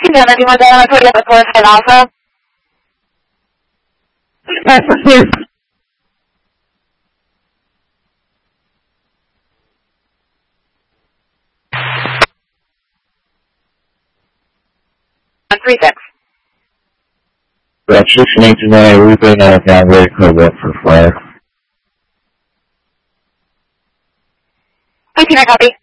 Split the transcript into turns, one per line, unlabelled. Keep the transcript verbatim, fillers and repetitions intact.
Indiana, do you want to put up a five Alpha?
That's here.
one three six.
That's six eight nine, we've been uh, down very close up for flare.
Okay, I copy.